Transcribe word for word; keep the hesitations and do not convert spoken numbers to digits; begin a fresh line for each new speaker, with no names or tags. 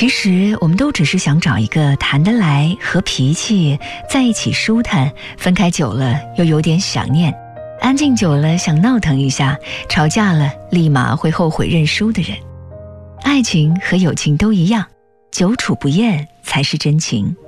其实我们都只是想找一个谈得来、合脾气、在一起舒坦，分开久了又有点想念，安静久了想闹腾一下，吵架了立马会后悔认输的人。爱情和友情都一样，久处不厌才是真情。